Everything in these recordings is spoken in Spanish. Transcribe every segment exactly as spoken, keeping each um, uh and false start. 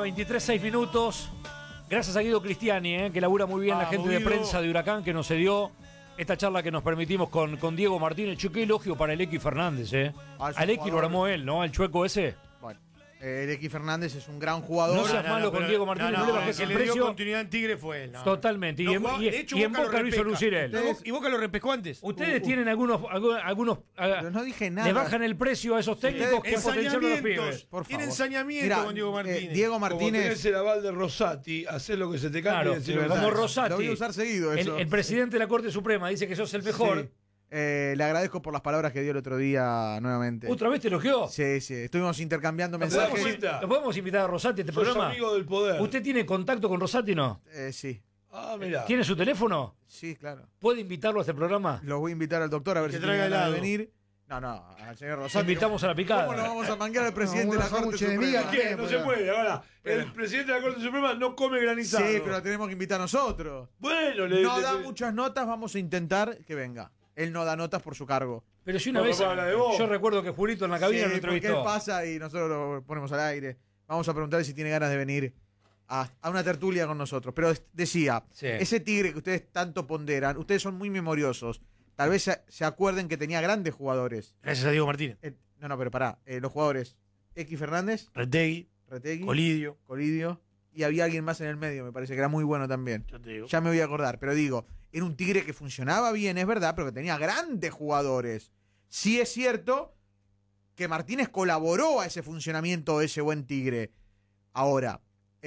veintitrés, seis minutos. Gracias a Guido Cristiani, eh, que labura muy bien ah, la gente movido. de prensa de Huracán, que nos cedió esta charla que nos permitimos con, con Diego Martínez. Che, qué elogio para el X Fernández, ¿eh? Ah, Al X lo armó él, ¿no? Al chueco ese. Bueno, eh, el X Fernández es un gran jugador. No seas no, malo no, con pero, Diego Martínez, no, no, no le bajes el el que precio. Le dio continuidad en Tigre fue él. No, Totalmente. no, y en, jugaba, y, de hecho, y en Boca, Boca lo hizo lucir él. Ustedes, ¿Y Boca lo repescó antes? Ustedes uh, uh. tienen algunos. algunos Pero no dije nada. Le bajan el precio a esos técnicos que potencian a los pibes. Por favor. Tiene ensañamiento Mirá, con Diego Martínez. Eh, Diego Martínez. Como tenés el aval de Rosati, hacer lo que se te cante. Claro, y decir como verdad. Rosati. Lo voy a usar seguido eso. El, el presidente de la Corte Suprema dice que sos el mejor. Sí. Eh, le agradezco por las palabras que dio el otro día nuevamente. ¿Otra vez te elogió? Sí, sí. Estuvimos intercambiando ¿Lo mensajes. podemos, invitar? ¿Lo podemos invitar a Rosati a este Sos programa? amigo del poder. ¿Usted tiene contacto con Rosati, no? Eh, sí. Ah, mirá. ¿Tiene su teléfono? Sí, claro. ¿Puede invitarlo a este programa? Lo voy a invitar al doctor a ver que si traiga tiene ganas helado. de venir. No, no, al señor Lo Rosati. invitamos a la picada. ¿Cómo lo vamos a manguear al presidente No, de la una Corte sándwich de Suprema? miga, ¿Qué? No se puede. Ahora, el presidente de la Corte Suprema no come granizado. Sí, pero lo tenemos que invitar nosotros. Bueno, le No le- da le- muchas notas, vamos a intentar que venga. Él no da notas por su cargo. Pero si una No, vez. papá, habla de vos. Yo recuerdo que Julito en la cabina Sí, lo porque él entrevistó. pasa y nosotros lo ponemos al aire. Vamos a preguntarle si tiene ganas de venir a, a una tertulia con nosotros. Pero es- decía, Sí. ese Tigre que ustedes tanto ponderan, ustedes son muy memoriosos. Tal vez se, se acuerden que tenía grandes jugadores. Gracias a Diego Martínez. Eh, no, no, pero pará. Eh, los jugadores X Fernández, Retegui, Retegui, Colidio. Colidio. Y había alguien más en el medio, me parece que era muy bueno también. Ya te digo. Ya me voy a acordar, pero digo, era un Tigre que funcionaba bien, es verdad, pero que tenía grandes jugadores. Sí es cierto que Martínez colaboró a ese funcionamiento de ese buen Tigre. Ahora,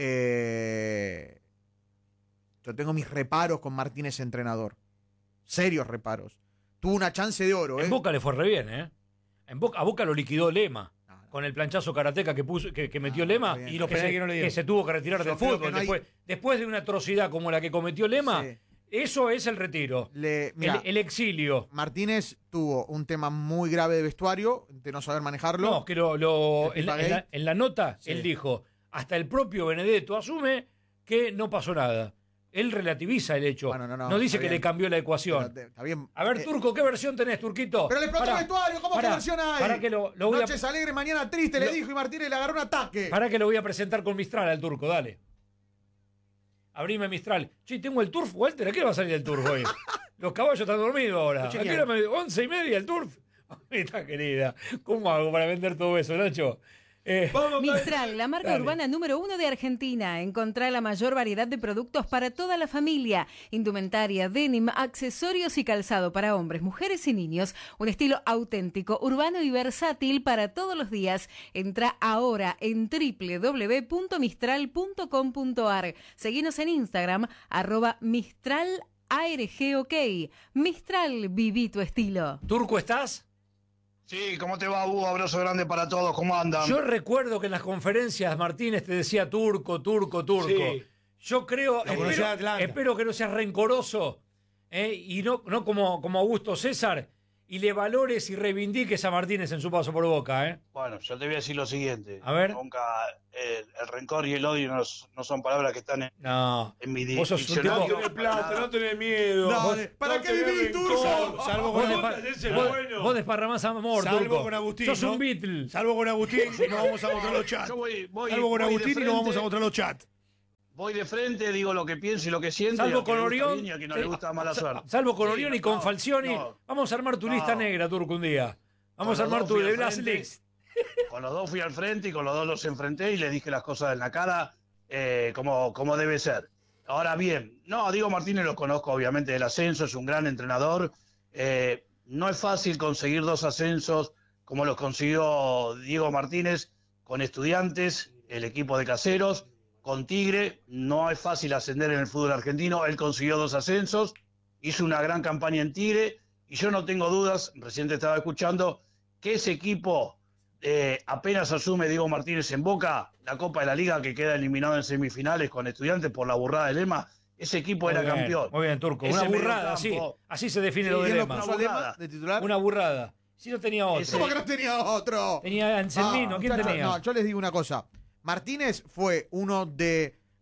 eh, yo tengo mis reparos con Martínez entrenador. Serios reparos. Tuvo una chance de oro, ¿eh? En Boca le fue re bien, ¿eh? En Boca, a Boca lo liquidó Lema. No, no. Con el planchazo karateca que puso, que, que metió Ah, Lema está bien. y los Que penales se- que, no le que dieron. que se tuvo que retirar Yo del creo fútbol que no hay- después, después de una atrocidad como la que cometió Lema. Sí. Eso es el retiro. Le- mirá, el, el exilio. Martínez tuvo un tema muy grave de vestuario, de no saber manejarlo. No, que lo, lo- ¿El en, la, Pipagate? en la- en la nota Sí. él dijo, hasta el propio Benedetto asume que no pasó nada. Él relativiza el hecho. Bueno, no, no, dice está que bien. le cambió la ecuación. Pero, está bien. A ver, Eh, Turco, ¿qué versión tenés, Turquito? Pero le explotó Pará, el vestuario, ¿cómo pará, qué versión hay? Para que lo, lo voy a, Noches alegres, mañana triste, le Lo- dijo, y Martínez le agarró un ataque. para que lo voy a presentar con Mistral al Turco, dale. Abrime Mistral. Che, tengo el Turf, Walter, ¿a qué va a salir el Turf hoy? Los caballos están dormidos ahora. ¿A qué hora me- once y media el Turf? Está querida. ¿Cómo hago para vender todo eso, Nacho? Eh, Vamos, Mistral, la marca Dale. urbana número uno de Argentina. Encontrá la mayor variedad de productos para toda la familia. Indumentaria, denim, accesorios y calzado para hombres, mujeres y niños. Un estilo auténtico, urbano y versátil para todos los días. Entra ahora en doble u doble u doble u punto mistral punto com punto a r. Seguinos en Instagram, arroba Mistral A R G OK. Mistral, viví tu estilo. Turco, ¿estás? Sí, ¿cómo te va, Hugo? Abrazo grande para todos, ¿cómo andan? Yo recuerdo que en las conferencias Martínez te decía turco, turco, turco. Sí. Yo creo, Lo conocía espero, de Atlanta. espero que no seas rencoroso ¿eh? y no, no como, como Augusto César y le valores y reivindiques a Martínez en su paso por Boca. ¿eh? Bueno, yo te voy a decir lo siguiente. A ver. Nunca eh, el rencor y el odio no, s- no son palabras que están en, No. en mi di- Vos sos un diccionario. No tenés plata, no tenés miedo. No, Vos- de- ¿para no qué tenés vivís, rencor. Turco? Salvo- salvo Vos, con despa- Vos ese vos- bueno. vos desparramás amor, Salvo Turco. con Agustín, Sos ¿no? un Beatle. Salvo con Agustín y no vamos a mostrar los chats. Yo voy, voy, Salvo con voy de Agustín y no vamos a frente, mostrar los chats. Voy de frente, digo lo que pienso y lo que siento. Salvo y al que con le gusta Orión. bien y al que no sí. le gusta mala suerte. Salvo con Sí, Orión y no, con Falcioni. no. Vamos a armar tu No. lista negra, Turco, un día. Vamos a Con los armar dos tu fui de al Blast frente. Leaks. Con los dos fui al frente y con los dos los enfrenté y les dije las cosas en la cara eh, como, como debe ser. Ahora bien, no, Diego Martínez lo conozco obviamente del ascenso, es un gran entrenador. Eh, no es fácil conseguir dos ascensos como los consiguió Diego Martínez con Estudiantes, el equipo de Caseros, con Tigre. No es fácil ascender en el fútbol argentino. Él consiguió dos ascensos, hizo una gran campaña en Tigre y yo no tengo dudas, recién te estaba escuchando, que ese equipo eh, apenas asume Diego Martínez en Boca, la Copa de la Liga que queda eliminado en semifinales con Estudiantes por la burrada de Lema, ese equipo Muy era bien, campeón. Muy bien, Turco. Ese Una burrada, así. mediocampo- Así se define Sí, lo de ¿Quién lo Lema. puso a Lema de titular? Una burrada. Si no tenía otro. Ese- ¿Cómo que no tenía otro? Tenía a Anselmino. Ah, ¿Quién muchachos, tenía? No, yo les digo una cosa. Martínez fue uno de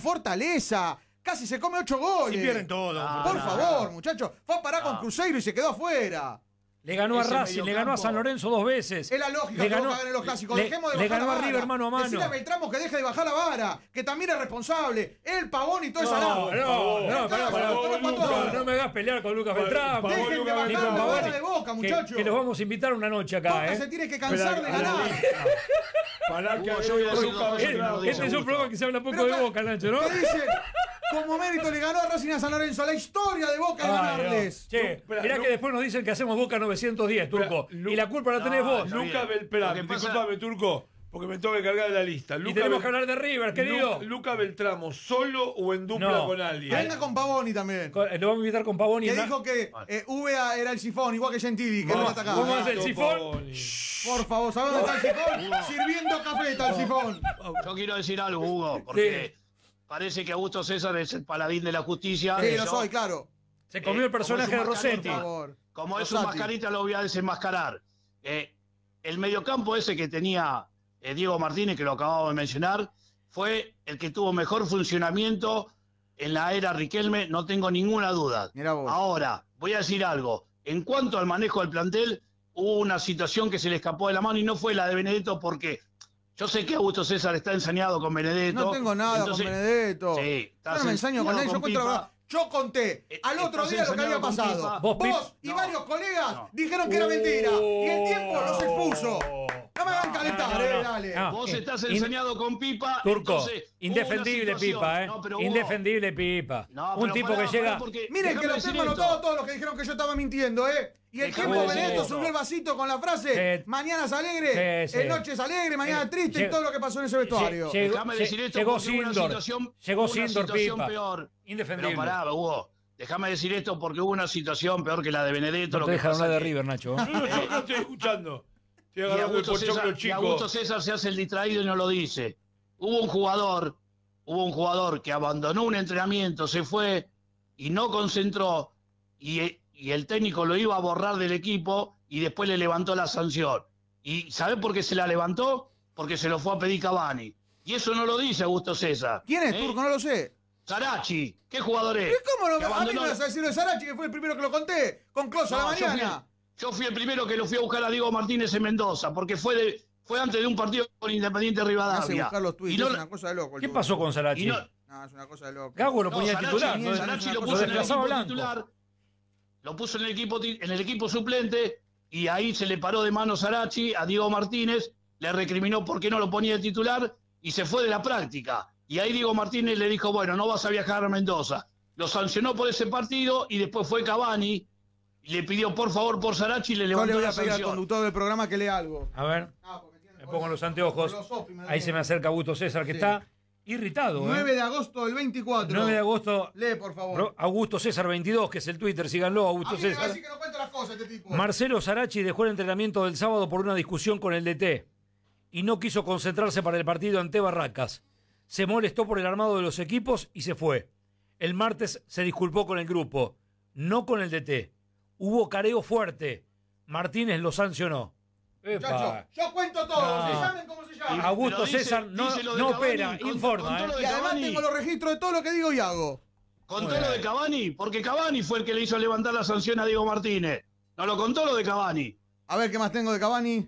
Fortaleza. Casi se come ocho goles. Y pierden todo. Por favor, muchachos. Fue a parar con Cruzeiro y se quedó afuera. Le ganó a ese Racing, le ganó a San Lorenzo dos veces. Es la lógica le que ganó, Boca gane los clásicos. le, Dejemos de le bajar ganó la a vara. River mano a mano. Decirle a Beltramo que deje de bajar la vara, que también es responsable. El Pavón y todo esa No, lana. no, no, Está, pará, pará. todo lo No, cuatro. no me hagas pelear con Lucas Beltrán. Pavón, Dejen de Lucas bajar Ni la con vara Pavón. de Boca, Que, muchachos. que los vamos a invitar una noche acá, Boca ¿eh? se tiene que cansar de ganar. Pará que Hugo, yo voy a decir Lucas dos cosas que Beltrán. no Este es un Gusto. programa que se habla poco Pero de acá- Boca, Nacho, ¿no? ¿Qué dicen? Como mérito le ganó a Racing a San Lorenzo. La historia de Boca es Ay, ganarles. no. Che, Espera, mirá no- que después nos dicen que hacemos Boca novecientos diez, Turco. Espera, Lu- Y la culpa la tenés No, vos. está bien. Lucas Beltrán, Lo que pasa- disculpame, Turco, porque me tengo que cargar de la lista. Y Lucas tenemos Bel- que hablar de River, querido. Lu- Lucas Beltramo, ¿solo o en dupla No. con alguien? Venga con Pavoni también. Con- Lo vamos a invitar con Pavón y Que una- dijo que eh, V A era el sifón, igual que Gentili, que no lo ¿Cómo atacaba. hace el Mato sifón? Pavoni. Por favor, ¿sabes dónde está el sifón? Sirviendo café está el sifón. Yo quiero decir algo, Hugo, porque parece que Augusto César es el paladín de la justicia. Sí, Yo, lo soy, claro. Se comió el personaje de como es un Rossetti. Por favor. Como es Rosati. un mascarita, lo voy a desenmascarar. Eh, el mediocampo ese que tenía eh, Diego Martínez, que lo acabamos de mencionar, fue el que tuvo mejor funcionamiento en la era Riquelme, no tengo ninguna duda. Mirá vos. Ahora, voy a decir algo. En cuanto al manejo del plantel, hubo una situación que se le escapó de la mano y no fue la de Benedetto porque yo sé que Augusto César está ensañado con Benedetto. No tengo nada entonces- con Benedetto. Sí, Yo estás no me ensaño con ensañado él, yo con cuento la Pipa. verdad. Yo conté Eh, al otro estás día lo que había ensañado con pasado. Pipa. Vos, Vos, Pip- y No. varios colegas No. dijeron que era mentira. Y el tiempo los expuso. Oh. No me hagan calentar, no, no, eh, no. dale. No. Vos Eh, estás in- ensañado con Pipa. Turco, entonces, hubo indefendible una situación. Pipa, ¿eh? No, pero hubo- Indefendible Pipa. No, Un pero tipo pará, que llega... pará, porque Miren déjame que lo decir tengo esto. anotado todos los que dijeron que yo estaba mintiendo, ¿eh? Y el Déjame tiempo decir Benedetto esto. subió el vasito con la frase Sí. mañanas alegre, Sí, sí. eh, noches alegre, mañana Eh, triste y llegó- todo lo que pasó en ese vestuario. Llegó- Déjame lle- decir esto llegó porque hubo una Sindor. situación- Llegó hubo una Sindor, situación Pipa. peor. Indefendible. Pero pará, Hugo. Déjame decir esto porque hubo una situación peor que la de Benedetto. No lo te que dejan pasa hablar de que- River, Nacho. No, no, yo no estoy escuchando. Estoy Y agarrando el Augusto, pochoclo César, y chico. Augusto César se hace el distraído y no lo dice. Hubo un jugador, hubo un jugador que abandonó un entrenamiento, se fue y no concentró y, y el técnico lo iba a borrar del equipo y después le levantó la sanción. ¿Y sabe por qué se la levantó? Porque se lo fue a pedir Cavani. Y eso no lo dice Augusto César. ¿Quién es, ¿Eh? Turco? No lo sé. Sarachi. ¿Qué jugador es? ¿Y cómo no Que me, a mí me abandonó- vas a decir de Sarachi, que fue el primero que lo conté, con Closa a No, la yo fui- mañana? Yo fui el primero que lo fui a buscar a Diego Martínez en Mendoza, porque fue de, fue antes de un partido con Independiente Hace Rivadavia. buscar los tweets, Y no- es una cosa de loco. el ¿Qué Turco. pasó con Sarachi? y no- No, es una cosa de loco. Gago lo no, ponía Sarachi- titular. ¿no? Sarachi Lo lo puso en el desplazaba equipo Blanco. titular, lo puso en el equipo ti- en el equipo suplente y ahí se le paró de mano Sarachi a Diego Martínez, le recriminó por qué no lo ponía de titular y se fue de la práctica. Y ahí Diego Martínez le dijo, bueno, no vas a viajar a Mendoza. Lo sancionó por ese partido y después fue Cavani y le pidió por favor por Sarachi y le Yo levantó le voy la a pedir al sanción. conductor del programa que lea algo. A ver, Ah, porque tiene me pongo los anteojos. los ojos y me da Ahí se miedo. me acerca Augusto César, que Sí. está irritado. nueve ¿eh? de agosto del veinticuatro. nueve de agosto. Lee, por favor. Ro- Augusto César veintidós, que es el Twitter, síganlo, A Augusto mí me va a César. decir que no cuenta las cosas este tipo. Marcelo Sarachi dejó el entrenamiento del sábado por una discusión con el D T y no quiso concentrarse para el partido ante Barracas. Se molestó por el armado de los equipos y se fue. El martes se disculpó con el grupo, no con el D T. Hubo careo fuerte. Martínez lo sancionó. Muchacho, Epa. yo cuento todo. No. Se llamen como se llamen. Augusto Pero dice- César no, dice lo de no Cavani, opera, con- informa. con todo ¿eh? lo de Y además Cavani. tengo los registros de todo lo que digo y hago. ¿Contó Bueno. lo de Cavani? Porque Cavani fue el que le hizo levantar la sanción a Diego Martínez. No lo contó lo de Cavani. A ver qué más tengo de Cavani.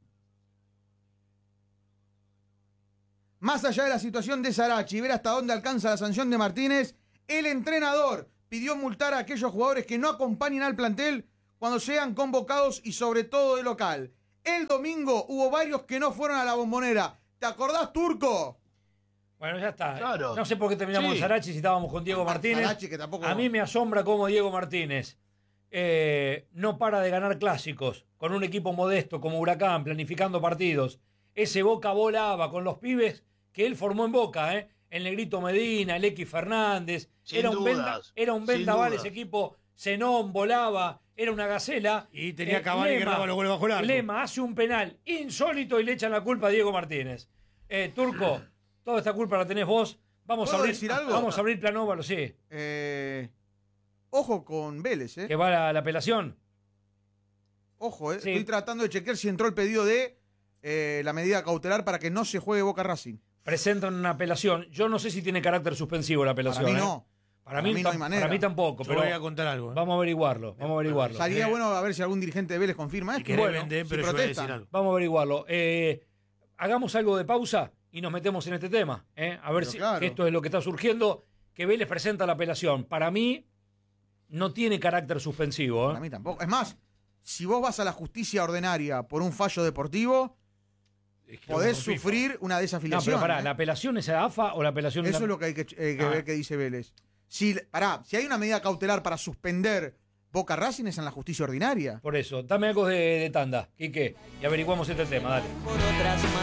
Más allá de la situación de Sarachi y ver hasta dónde alcanza la sanción de Martínez, el entrenador pidió multar a aquellos jugadores que no acompañen al plantel cuando sean convocados y sobre todo de local. El domingo hubo varios que no fueron a la Bombonera. ¿Te acordás, Turco? Bueno, ya está. Claro. No sé por qué terminamos Sí. en Sarachi si estábamos con Diego Martínez. Sarachi, que tampoco... A mí me asombra cómo Diego Martínez eh, no para de ganar clásicos con un equipo modesto como Huracán, planificando partidos. Ese Boca volaba con los pibes que él formó en Boca, ¿eh? El Negrito Medina, el X Fernández. Sin era, un dudas, venta, era un sin vendaval dudas. ese equipo. Zenón volaba, era una gacela. Y tenía Eh, Cavani que Lema- erraba los goles bajo el arco. Lema hace un penal insólito y le echan la culpa a Diego Martínez. Eh, Turco, toda esta culpa la tenés vos. Vamos a ¿Puedo abrir, decir algo? vamos a abrir plan óvalo, sí. Eh, ojo con Vélez, ¿eh? Que va la, la apelación. Ojo, ¿eh? Sí. Estoy tratando de chequear si entró el pedido de eh, la medida cautelar para que no se juegue Boca Racing. Presentan una apelación. Yo no sé si tiene carácter suspensivo la apelación. Para mí ¿eh? no. Para, para mí, mí no hay manera. Para mí tampoco, Yo pero voy a contar algo. ¿eh? Vamos a averiguarlo, vamos a averiguarlo. Sería eh. bueno a ver si algún dirigente de Vélez confirma esto. Bueno, vender, pero si yo voy a decir algo. Vamos a averiguarlo. Eh, hagamos algo de pausa y nos metemos en este tema. Eh, a ver pero si claro. esto es lo que está surgiendo, que Vélez presenta la apelación. Para mí no tiene carácter suspensivo. ¿eh? Para mí tampoco. Es más, si vos vas a la justicia ordinaria por un fallo deportivo, es que podés sufrir una desafiliación. No, pero pará, ¿eh? ¿la apelación es a A F A o la apelación es Eso la... es lo que hay que, eh, que ah. ver qué dice Vélez. Si, pará, si hay una medida cautelar para suspender Boca Racing es en la justicia ordinaria. Por eso, dame algo de, de tanda, Quique, y averiguamos este tema, dale.